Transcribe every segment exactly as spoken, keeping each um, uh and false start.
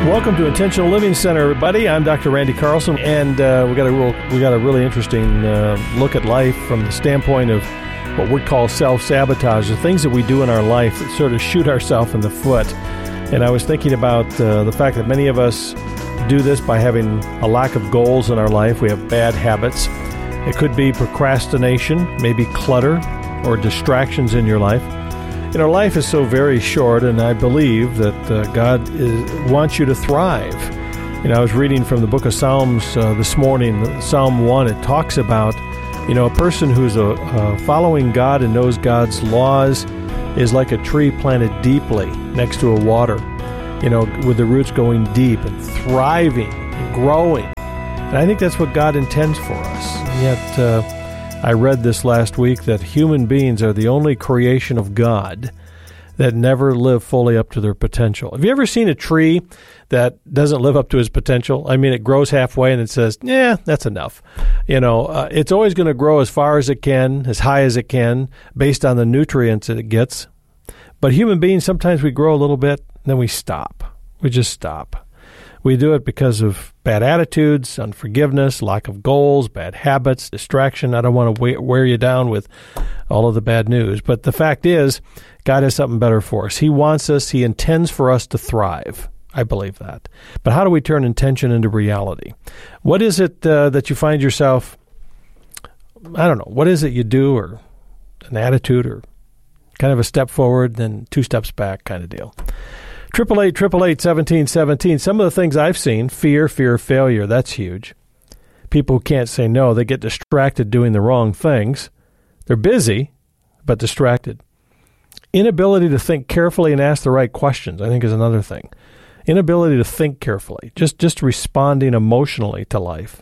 Welcome to Intentional Living Center, everybody. I'm Doctor Randy Carlson, and uh, we got a real, we got a really interesting uh, look at life from the standpoint of what we call self-sabotage, the things that we do in our life that sort of shoot ourselves in the foot. And I was thinking about uh, the fact that many of us do this by having a lack of goals in our life. We have bad habits. It could be procrastination, maybe clutter, or distractions in your life. You know, life is so very short, and I believe that uh, God is, wants you to thrive. You know, I was reading from the book of Psalms uh, this morning, Psalm one. It talks about, you know, a person who's a, uh, following God and knows God's laws is like a tree planted deeply next to a water, you know, with the roots going deep and thriving and growing. And I think that's what God intends for us. And yet, uh, I read this last week that human beings are the only creation of God that never live fully up to their potential. Have you ever seen a tree that doesn't live up to its potential? I mean, it grows halfway and it says, yeah, that's enough. You know, uh, it's always going to grow as far as it can, as high as it can, based on the nutrients that it gets. But human beings, sometimes we grow a little bit, then we stop. We just stop. We do it because of bad attitudes, unforgiveness, lack of goals, bad habits, distraction. I don't want to wear you down with all of the bad news. But the fact is, God has something better for us. He wants us, He intends for us to thrive. I believe that. But how do we turn intention into reality? What is it uh, that you find yourself, I don't know, what is it you do, or an attitude, or kind of a step forward, then two steps back kind of deal? Triple eight, triple eight, seventeen, seventeen. Some of the things I've seen: fear, fear of failure. That's huge. People who can't say no, they get distracted doing the wrong things. They're busy, but distracted. Inability to think carefully and ask the right questions, I think, is another thing. Inability to think carefully, just just responding emotionally to life.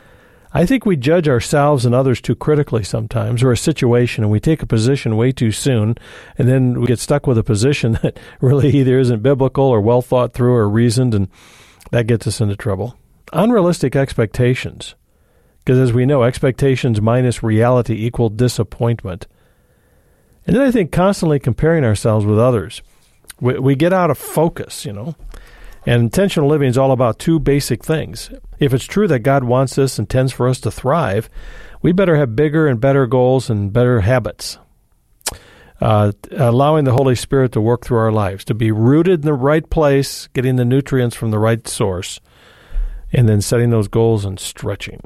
I think we judge ourselves and others too critically sometimes, or a situation, and we take a position way too soon, and then we get stuck with a position that really either isn't biblical or well thought through or reasoned, and that gets us into trouble. Unrealistic expectations, because as we know, expectations minus reality equal disappointment. And then I think constantly comparing ourselves with others. We, we get out of focus, you know. And intentional living is all about two basic things. If it's true that God wants us, intends for us to thrive, we better have bigger and better goals and better habits. Uh, allowing the Holy Spirit to work through our lives, to be rooted in the right place, getting the nutrients from the right source, and then setting those goals and stretching.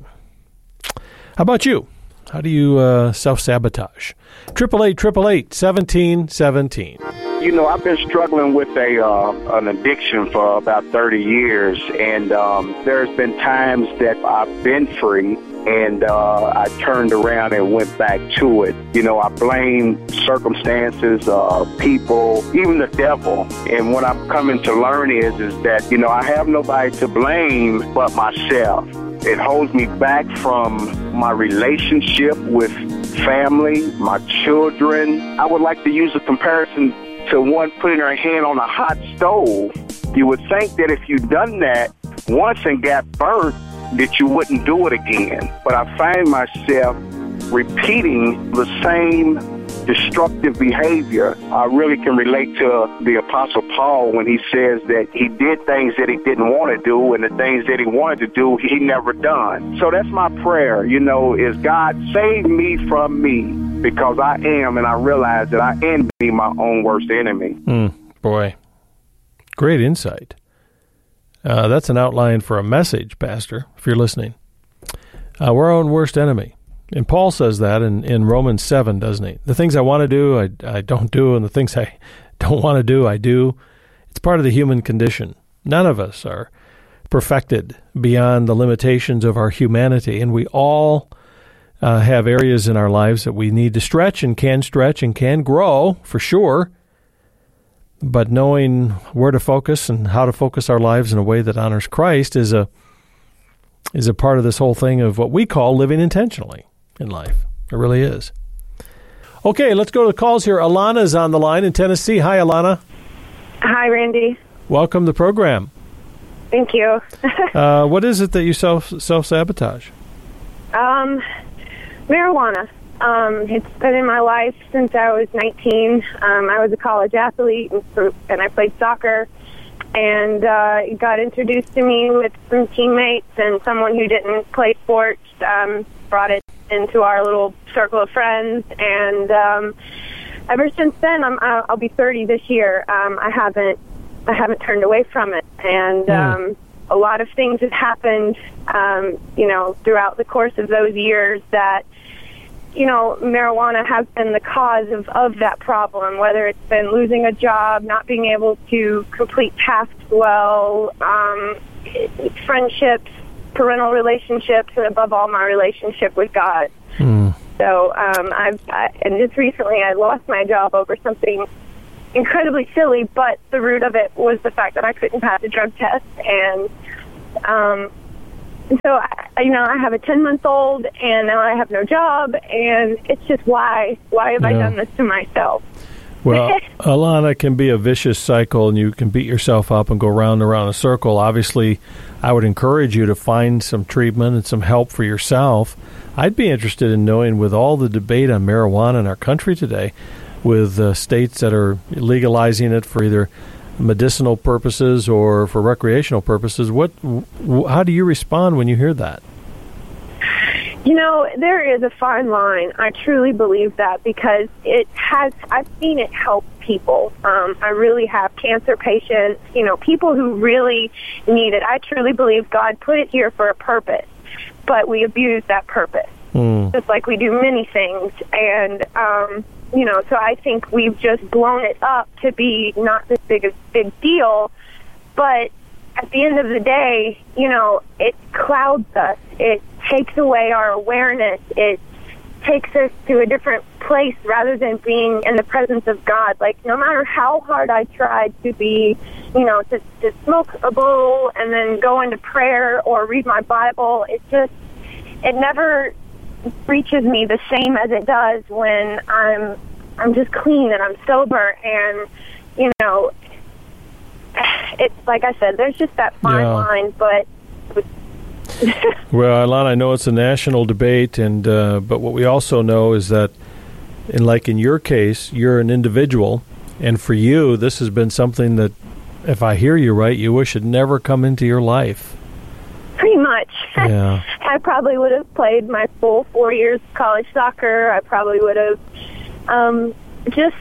How about you? How do you uh, self-sabotage? Triple eight, triple eight, seventeen, seventeen. You know, I've been struggling with a uh, an addiction for about thirty years, and um, there's been times that I've been free, and uh, I turned around and went back to it. You know, I blame circumstances, uh, people, even the devil. And what I'm coming to learn is, is that, you know, I have nobody to blame but myself. It holds me back from my relationship with family, my children. I would like to use a comparison to one putting her hand on a hot stove. You would think that if you'd done that once and got burnt, that you wouldn't do it again. But I find myself repeating the same destructive behavior. I really can relate to the Apostle Paul when he says that he did things that he didn't want to do, and the things that he wanted to do, he never done. So that's my prayer, you know, is God save me from me, because I am, and I realize that I am being my own worst enemy. Mm, boy, great insight. Uh, that's an outline for a message, Pastor, if you're listening. Uh, we're our own worst enemy. And Paul says that in, in Romans seven, doesn't he? The things I want to do, I, I don't do, and the things I don't want to do, I do. It's part of the human condition. None of us are perfected beyond the limitations of our humanity, and we all uh, have areas in our lives that we need to stretch and can stretch and can grow, for sure. But knowing where to focus and how to focus our lives in a way that honors Christ is a is a part of this whole thing of what we call living intentionally in life. It really is. Okay, let's go to the calls here. Alana's on the line in Tennessee. Hi, Alana. Hi, Randy. Welcome to the program. Thank you. uh, what is it that you self self sabotage? Um, marijuana. Um, it's been in my life since I was nineteen. Um, I was a college athlete, and, and I played soccer. and uh, got introduced to me with some teammates and someone who didn't play sports, um, brought it into our little circle of friends, and um, ever since then, I'm, I'll be thirty this year. Um, I haven't, I haven't turned away from it, and yeah. um, a lot of things have happened, um, you know, throughout the course of those years that, you know, marijuana has been the cause of, of that problem, whether it's been losing a job, not being able to complete tasks well, um, friendships, parental relationships, and above all, my relationship with God. Mm. So, um, I've, I, and just recently I lost my job over something incredibly silly, but the root of it was the fact that I couldn't pass a drug test, and, um, And so, I, you know, I have a ten-month-old, and now I have no job, and it's just why? Why have yeah. I done this to myself? Well, Alana, can be a vicious cycle, and you can beat yourself up and go round and around a circle. Obviously, I would encourage you to find some treatment and some help for yourself. I'd be interested in knowing, with all the debate on marijuana in our country today, with uh, states that are legalizing it for either medicinal purposes or for recreational purposes, what, w- how do you respond when you hear that? You know, there is a fine line. I truly believe that, because it has, I've seen it help people. Um, I really have. Cancer patients, you know, people who really need it. I truly believe God put it here for a purpose, but we abuse that purpose, mm. just like we do many things. And, um, you know, so I think we've just blown it up to be not this big a big deal, but at the end of the day, you know, it clouds us. It takes away our awareness. It takes us to a different place rather than being in the presence of God. Like, no matter how hard I tried to be, you know, to, to smoke a bowl and then go into prayer or read my Bible, it just, it never reaches me the same as it does when I'm, I'm just clean and I'm sober, and, you know, it's like I said, there's just that fine yeah. line, but... Well, Alana, I know it's a national debate, and uh, but what we also know is that, in like in your case, you're an individual, and for you, this has been something that, if I hear you right, you wish had never come into your life. Pretty much. Yeah. I probably would have played my full four years of college soccer. I probably would have um, just...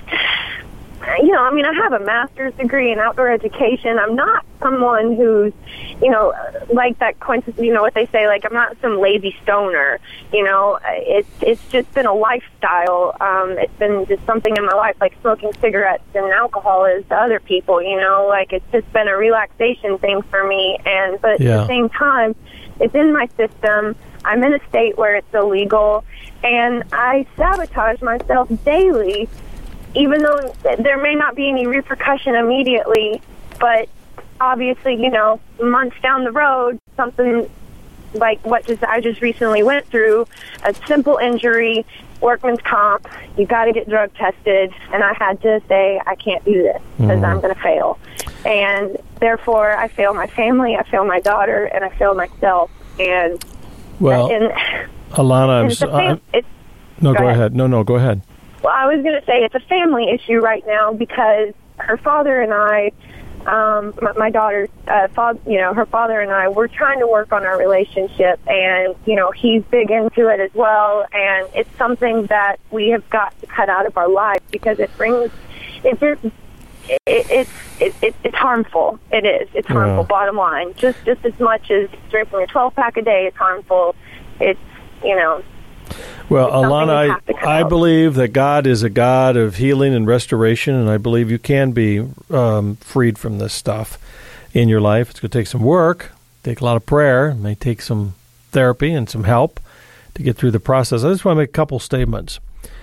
You know, I mean, I have a master's degree in outdoor education. I'm not someone who's, you know, like that coincidence, you know, what they say, like, I'm not some lazy stoner. You know, it's it's just been a lifestyle. Um, it's been just something in my life, like smoking cigarettes and alcohol is to other people, you know, like it's just been a relaxation thing for me. And but yeah. at the same time, it's in my system. I'm in a state where it's illegal, and I sabotage myself daily, even though there may not be any repercussion immediately, but obviously, you know, months down the road, something like what just I just recently went through, a simple injury, workman's comp, you got to get drug tested, and I had to say, I can't do this because mm. I'm going to fail. And therefore, I fail my family, I fail my daughter, and I fail myself. And well, and, Alana, I'm, so, fam- I'm it's, no, go, go ahead. ahead. No, no, go ahead. Well, I was going to say it's a family issue right now because her father and I, um, my, my daughter's uh, father, you know, her father and I, we're trying to work on our relationship, and, you know, he's big into it as well, and it's something that we have got to cut out of our lives because it brings, it just, it, it's, it, it, it's harmful. It is. It's harmful, yeah. Bottom line. Just, just as much as drinking a twelve-pack a day is harmful, it's, you know... Well, Alana, I, I believe that God is a God of healing and restoration, and I believe you can be um, freed from this stuff in your life. It's going to take some work, take a lot of prayer, it may take some therapy and some help to get through the process. I just want to make a couple statements.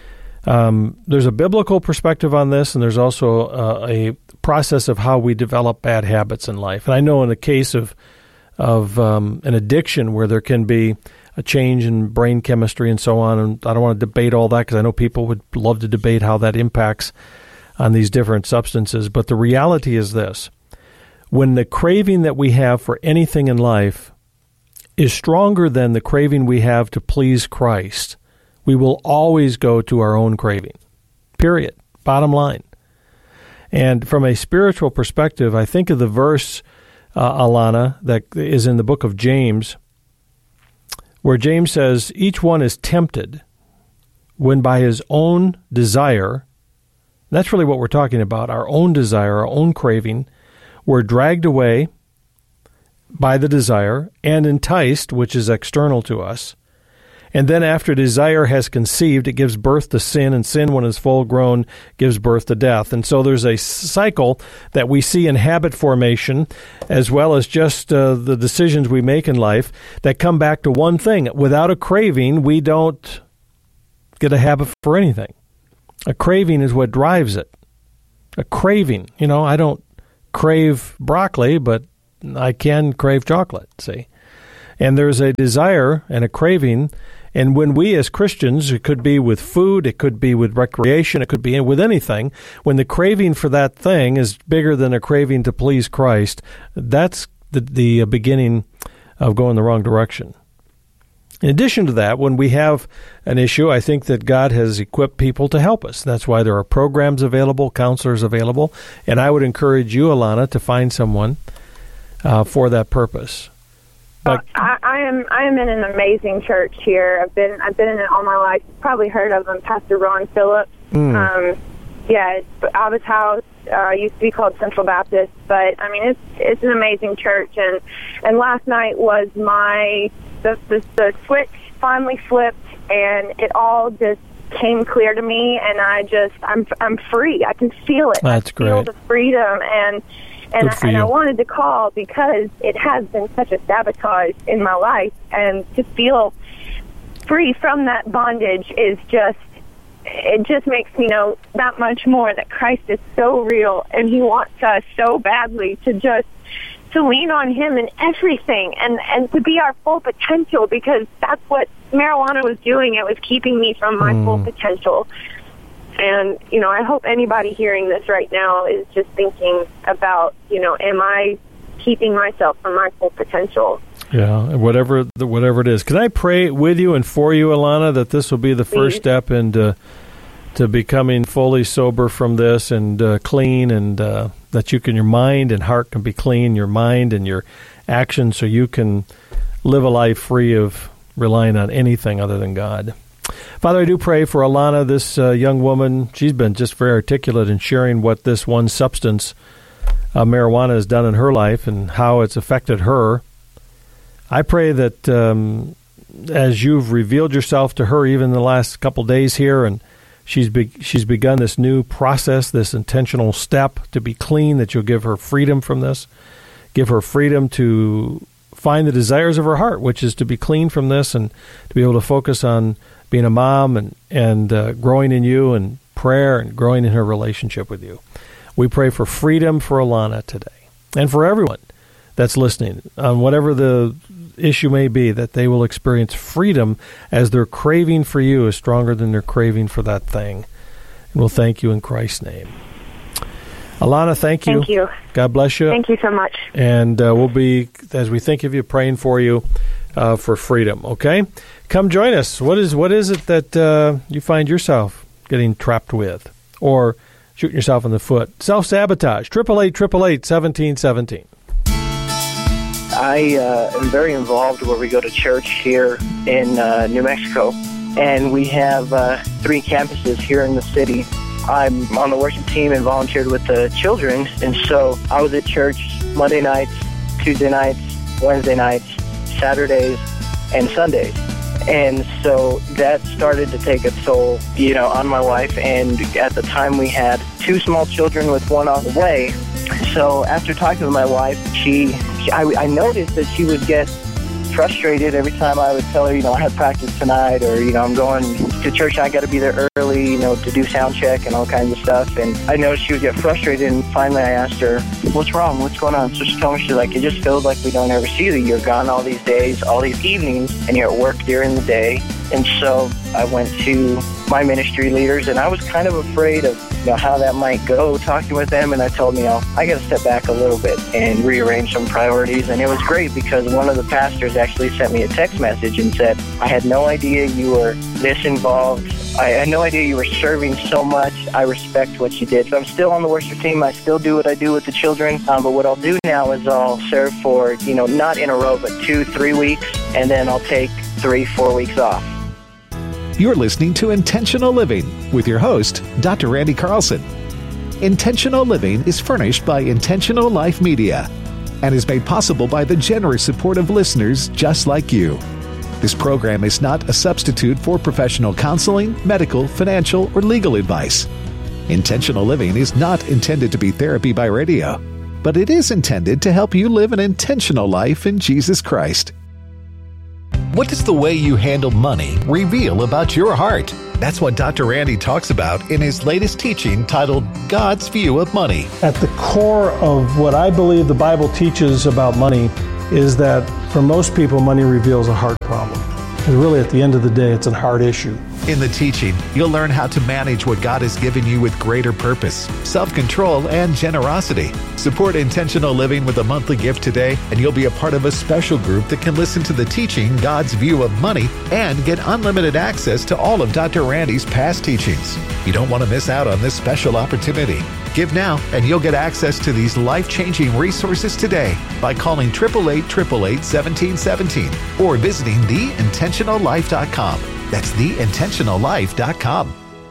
Um, there's a biblical perspective on this, and there's also uh, a process of how we develop bad habits in life. And I know in the case of, of um, an addiction where there can be a change in brain chemistry and so on. And I don't want to debate all that because I know people would love to debate how that impacts on these different substances. But the reality is this. When the craving that we have for anything in life is stronger than the craving we have to please Christ, we will always go to our own craving. Period. Bottom line. And from a spiritual perspective, I think of the verse, uh, Alana, that is in the book of James, where James says, each one is tempted when by his own desire, that's really what we're talking about, our own desire, our own craving, we're dragged away by the desire and enticed, which is external to us. And then after desire has conceived, it gives birth to sin, and sin, when it's full grown, gives birth to death. And so there's a cycle that we see in habit formation, as well as just uh, the decisions we make in life, that come back to one thing. Without a craving, we don't get a habit for anything. A craving is what drives it. A craving. You know, I don't crave broccoli, but I can crave chocolate, see? And there's a desire and a craving. And when we as Christians, it could be with food, it could be with recreation, it could be with anything, when the craving for that thing is bigger than a craving to please Christ, that's the, the beginning of going the wrong direction. In addition to that, when we have an issue, I think that God has equipped people to help us. That's why there are programs available, counselors available, and I would encourage you, Alana, to find someone uh, for that purpose. Uh, I, I am I am in an amazing church here. I've been I've been in it all my life. You've probably heard of him, Pastor Ron Phillips. Mm. Um, yeah, it's Abba's House. Uh, used to be called Central Baptist, but I mean it's it's an amazing church. And and last night was my the the, the switch finally flipped, and it all just came clear to me, and I just I'm I'm free. I can feel it. That's I feel great. the freedom and. And, I, and I wanted to call because it has been such a sabotage in my life, and to feel free from that bondage is just, it just makes me know that much more that Christ is so real, and he wants us so badly to just, to lean on him in everything, and, and to be our full potential, because that's what marijuana was doing. It was keeping me from my mm. full potential. And, you know, I hope anybody hearing this right now is just thinking about, you know, am I keeping myself from my full potential? Yeah, whatever whatever it is. Can I pray with you and for you, Alana, that this will be the Please. first step into to becoming fully sober from this, and uh, clean, and uh, that you can, your mind and heart can be clean, your mind and your actions, so you can live a life free of relying on anything other than God. Father, I do pray for Alana, this uh, young woman. She's been just very articulate in sharing what this one substance, uh, marijuana, has done in her life and how it's affected her. I pray that um, as you've revealed yourself to her even in the last couple days here, and she's be- she's begun this new process, this intentional step to be clean, that you'll give her freedom from this, give her freedom to find the desires of her heart, which is to be clean from this and to be able to focus on being a mom and, and uh, growing in you and prayer and growing in her relationship with you. We pray for freedom for Alana today, and for everyone that's listening on whatever the issue may be, that they will experience freedom as their craving for you is stronger than their craving for that thing. And we'll thank you in Christ's name. Alana, thank you. Thank you. God bless you. Thank you so much. And uh, we'll be, as we think of you, praying for you uh, for freedom, okay? Come join us. What is what is it that uh, you find yourself getting trapped with, or shooting yourself in the foot? Self-sabotage. Triple eight, triple eight, seventeen seventeen. I uh, am very involved where we go to church here in uh, New Mexico, and we have uh, three campuses here in the city. I'm on the worship team and volunteered with the children, and so I was at church Monday nights, Tuesday nights, Wednesday nights, Saturdays, and Sundays. And so that started to take a toll, you know, on my wife. And at the time we had two small children with one on the way. So after talking to my wife, she, she I, I noticed that she would get frustrated every time I would tell her, you know, I have practice tonight, or, you know, I'm going to church and I got to be there early, you know, to do sound check and all kinds of stuff. And I noticed she would get frustrated, and finally I asked her, what's wrong? What's going on? So she told me, she's like, it just feels like we don't ever see you. You're gone all these days, all these evenings, and you're at work during the day. And so I went to my ministry leaders, and I was kind of afraid of, you know, how that might go, talking with them. And I told them, you know, I got to step back a little bit and rearrange some priorities. And it was great because one of the pastors actually sent me a text message and said, I had no idea you were this involved. I had no idea you were serving so much. I respect what you did. So I'm still on the worship team. I still do what I do with the children. Um, but what I'll do now is I'll serve for, you know, not in a row, but two, three weeks. And then I'll take three, four weeks off. You're listening to Intentional Living with your host, Doctor Randy Carlson. Intentional Living is furnished by Intentional Life Media and is made possible by the generous support of listeners just like you. This program is not a substitute for professional counseling, medical, financial, or legal advice. Intentional Living is not intended to be therapy by radio, but it is intended to help you live an intentional life in Jesus Christ. What does the way you handle money reveal about your heart? That's what Doctor Randy talks about in his latest teaching titled God's View of Money. At the core of what I believe the Bible teaches about money is that for most people, money reveals a heart problem. And really, at the end of the day, it's a heart issue. In the teaching, you'll learn how to manage what God has given you with greater purpose, self-control, and generosity. Support Intentional Living with a monthly gift today, and you'll be a part of a special group that can listen to the teaching, God's View of Money, and get unlimited access to all of Doctor Randy's past teachings. You don't want to miss out on this special opportunity. Give now, and you'll get access to these life-changing resources today by calling eight eight eight, eight eight eight, one seven one seven or visiting the intentional life dot com. That's the intentional life dot com.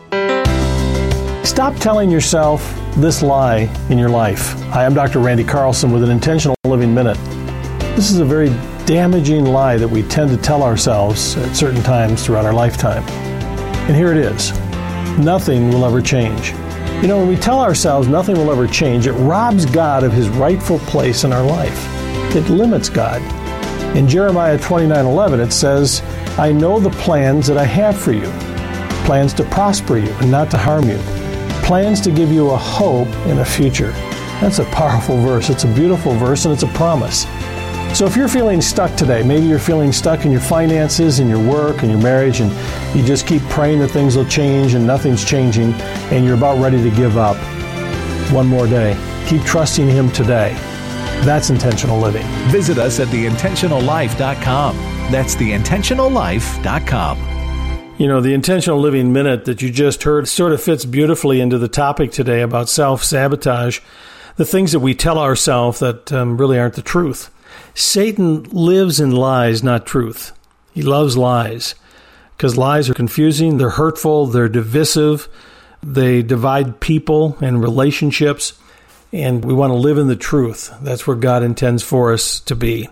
Stop telling yourself this lie in your life. Hi, I'm Doctor Randy Carlson with an Intentional Living Minute. This is a very damaging lie that we tend to tell ourselves at certain times throughout our lifetime. And here it is. Nothing will ever change. You know, when we tell ourselves nothing will ever change, it robs God of his rightful place in our life. It limits God. In Jeremiah twenty-nine eleven, it says, I know the plans that I have for you, plans to prosper you and not to harm you, plans to give you a hope and a future. That's a powerful verse. It's a beautiful verse, and it's a promise. So if you're feeling stuck today, maybe you're feeling stuck in your finances, in your work, in your marriage, and you just keep praying that things will change and nothing's changing, and you're about ready to give up. One more day. Keep trusting him today. That's intentional living. Visit us at the intentional life dot com. That's the intentional life dot com. You know, the Intentional Living Minute that you just heard sort of fits beautifully into the topic today about self-sabotage, the things that we tell ourselves that um, really aren't the truth. Satan lives in lies, not truth. He loves lies because lies are confusing, they're hurtful, they're divisive, they divide people and relationships, and we want to live in the truth. That's where God intends for us to be.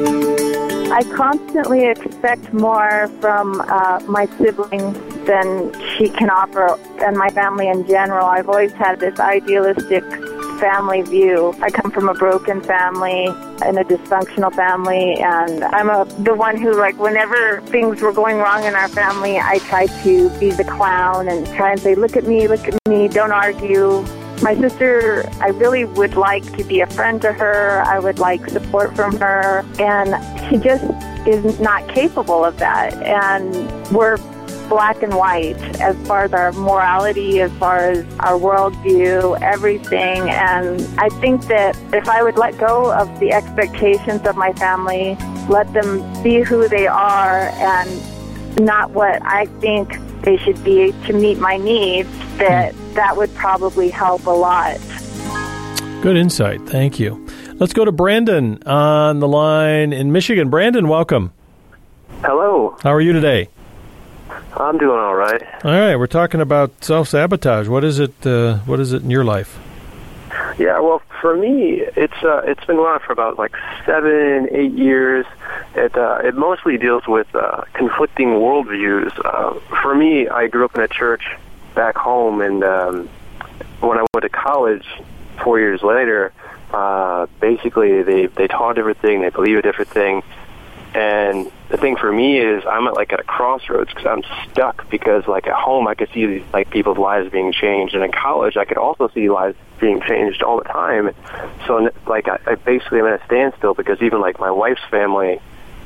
I constantly expect more from uh, my siblings than she can offer, and my family in general. I've always had this idealistic family view. I come from a broken family and a dysfunctional family, and I'm a, the one who, like, whenever things were going wrong in our family, I tried to be the clown and try and say, look at me, look at me, don't argue. My sister, I really would like to be a friend to her. I would like support from her, and she just is not capable of that. And we're black and white as far as our morality, as far as our worldview, everything. And I think that if I would let go of the expectations of my family, let them be who they are and not what I think they should be to meet my needs, that that would probably help a lot. Good insight. Thank you. Let's go to Brandon on the line in Michigan. Brandon, welcome. Hello. How are you today? I'm doing all right. All right. We're talking about self-sabotage. What is it? Uh, what is it in your life? Yeah, well, for me, it's uh, it's been going on for about like seven, eight years. It uh, it mostly deals with uh, conflicting worldviews. Uh, for me, I grew up in a church back home, and um, when I went to college, four years later, uh, basically they they taught a different thing, they believe a different thing, and the thing for me is I'm at like at a crossroads because I'm stuck because like at home I could see these, like people's lives being changed, and in college I could also see lives being changed all the time. So like I, I basically am at a standstill because even like my wife's family,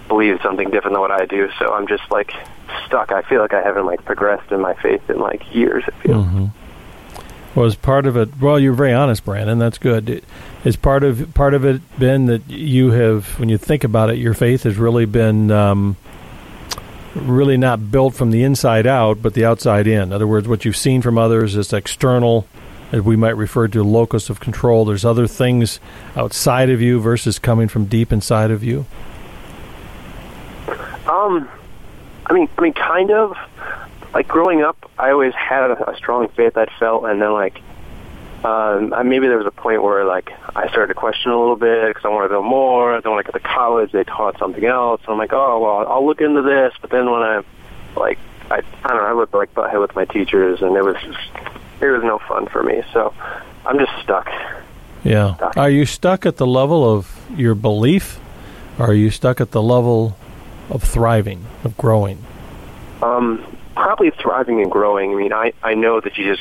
believes something different than what I do. So I'm just like stuck. I feel like I haven't like progressed in my faith in like years. It feels. Mm-hmm. Was part of it? Well, you're very honest, Brandon. That's good. Is part of part of it been that you have, when you think about it, your faith has really been um, really not built from the inside out, but the outside in. In other words, what you've seen from others is external, as we might refer to locus of control. There's other things outside of you versus coming from deep inside of you. Um, I mean, I mean, kind of. Like growing up, I always had a, a strong faith, I felt, and then like um, maybe there was a point where like I started to question a little bit because I wanted to know more. Then when I got to college, they taught something else. And I'm like, oh well, I'll look into this. But then when I like, I I don't know, I looked like butt head with my teachers, and it was just it was no fun for me. So I'm just stuck. Yeah. Stuck. Are you stuck at the level of your belief, or are you stuck at the level of thriving, of growing? Um. Probably thriving and growing. I mean, I, I know that Jesus